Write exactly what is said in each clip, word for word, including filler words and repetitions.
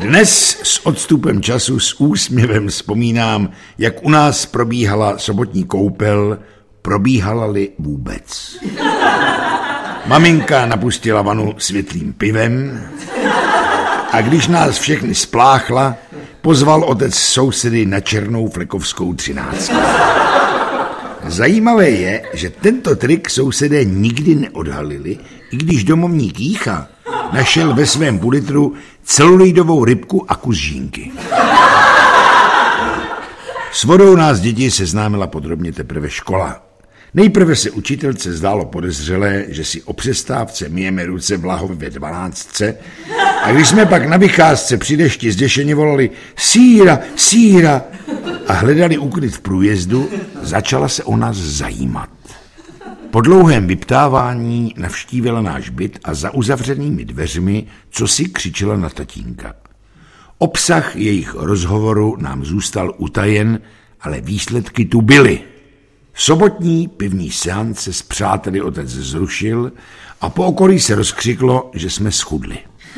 Dnes s odstupem času s úsměvem vzpomínám, jak u nás probíhala sobotní koupel, probíhala-li vůbec. Maminka napustila vanu světlým pivem a když nás všechny spláchla, pozval otec sousedy na černou flekovskou třináctku. Zajímavé je, že tento trik sousedé nikdy neodhalili, i když domovník Jícha našel ve svém půlitru celuloidovou rybku a kus žínky. S vodou nás děti seznámila podrobně teprve škola. Nejprve se učitelce zdálo podezřelé, že si o přestávce myjeme ruce v lahově ve dvanáctce a když jsme pak na vycházce při dešti zděšeně volali síra, síra a hledali úkryt v průjezdu, začala se o nás zajímat. Po dlouhém vyptávání navštívila náš byt a za uzavřenými dveřmi cosi křičela na tatínka. Obsah jejich rozhovoru nám zůstal utajen, ale výsledky tu byly. Sobotní pivní seance s přáteli otec zrušil a po okolí se rozkřiklo, že jsme schudli.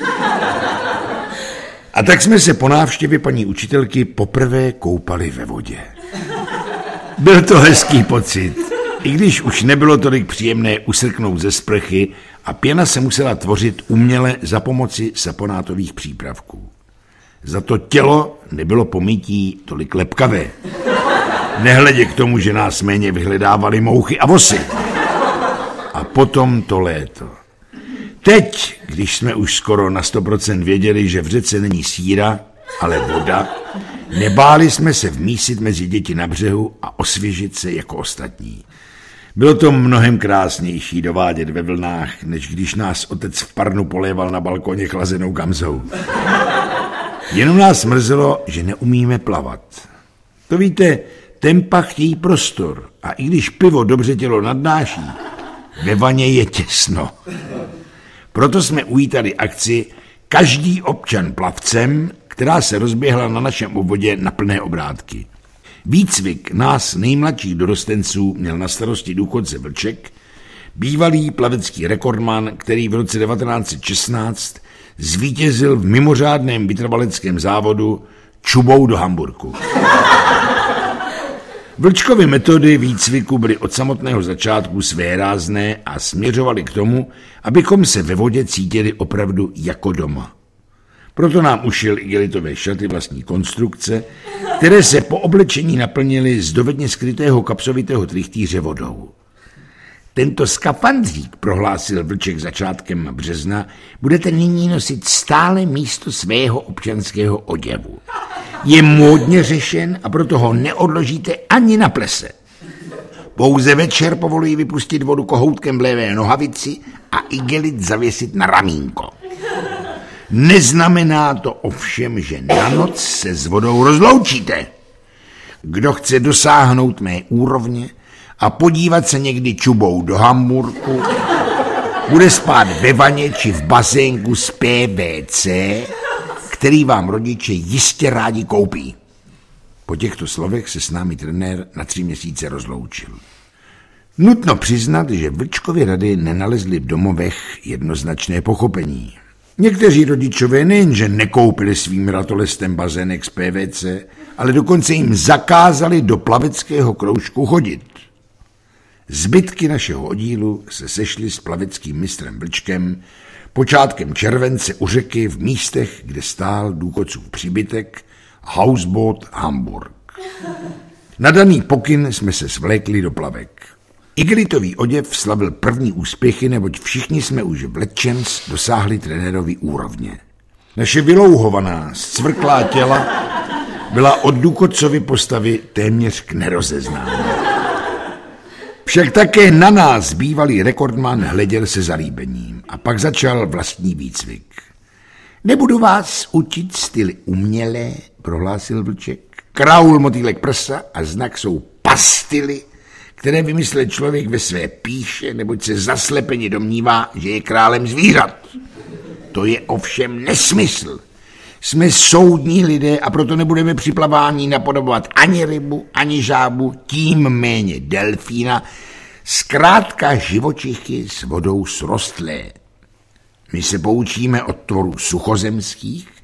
A tak jsme se po návštěvě paní učitelky poprvé koupali ve vodě. Byl to hezký pocit, i když už nebylo tolik příjemné usrknout ze sprchy a pěna se musela tvořit uměle za pomoci saponátových přípravků. Za to tělo nebylo po mytí tolik lepkavé. Nehledě k tomu, že nás méně vyhledávali mouchy a vosy. A potom to léto. Teď, když jsme už skoro na sto procent věděli, že v řece není síra, ale voda, nebáli jsme se vmísit mezi děti na břehu a osvěžit se jako ostatní. Bylo to mnohem krásnější dovádět ve vlnách, než když nás otec v parnu poléval na balkoně chlazenou gamzou. Jenom nás mrzelo, že neumíme plavat. To víte, tempa chtějí prostor a i když pivo dobře tělo nadnáší, ve vaně je těsno. Proto jsme uvítali akci Každý občan plavcem, která se rozběhla na našem obvodě na plné obrátky. Výcvik nás nejmladších dorostenců měl na starosti důchodce Vlček, bývalý plavecký rekordman, který v roce devatenáct set šestnáct zvítězil v mimořádném vytrvaleckém závodu čubou do Hamburku. Vlčkovy metody výcviku byly od samotného začátku svérázné a směřovaly k tomu, abychom se ve vodě cítili opravdu jako doma. Proto nám ušil igelitové šaty vlastní konstrukce, které se po oblečení naplnily z dovedně skrytého kapsovitého trichtýře vodou. Tento skafandřík, prohlásil Vlček začátkem března, budete nyní nosit stále místo svého občanského oděvu. Je módně řešen a proto ho neodložíte ani na plese. Pouze večer povoluji vypustit vodu kohoutkem v levé nohavici a igelit zavěsit na ramínko. Neznamená to ovšem, že na noc se s vodou rozloučíte. Kdo chce dosáhnout mé úrovně a podívat se někdy čubou do Hamburku, bude spát ve vaně či v bazénku z P V C, který vám rodiče jistě rádi koupí. Po těchto slovech se s námi trenér na tři měsíce rozloučil. Nutno přiznat, že Vlčkovy rady nenalezly v domovech jednoznačné pochopení. Někteří rodičové nejenže nekoupili svým ratolestem bazének z P V C, ale dokonce jim zakázali do plaveckého kroužku chodit. Zbytky našeho oddílu se sešly s plaveckým mistrem Vlčkem počátkem července u řeky v místech, kde stál důchodcův příbytek Houseboat Hamburg. Na daný pokyn jsme se svlékli do plavek. Igelitový oděv slavil první úspěchy, neboť všichni jsme už v Letčems dosáhli trenérovy úrovně. Naše vylouhovaná, zcvrklá těla byla od důchodcovy postavy téměř k nerozeznání. Však také na nás bývalý rekordman hleděl se zalíbením a pak začal vlastní výcvik. Nebudu vás učit styly umělé, prohlásil Vlček. Kraul, motýlek, prsa a znak jsou pastily, které vymyslel člověk ve své píše, neboť se zaslepeně domnívá, že je králem zvířat. To je ovšem nesmysl. Jsme soudní lidé a proto nebudeme při plavání napodobovat ani rybu, ani žábu, tím méně delfína, zkrátka živočichy s vodou srostlé. My se poučíme od tvorů suchozemských